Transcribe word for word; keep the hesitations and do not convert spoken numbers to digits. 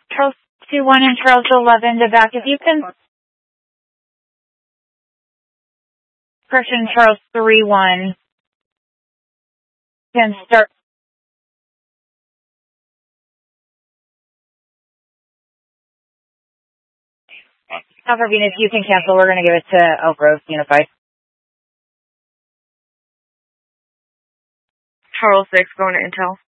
Charles two one and Charles eleven to back. If you can, Correction, Charles three one can start. Alpha Venus, you can cancel. We're going to give it to Elk Grove Unified. Charles six going to Intel.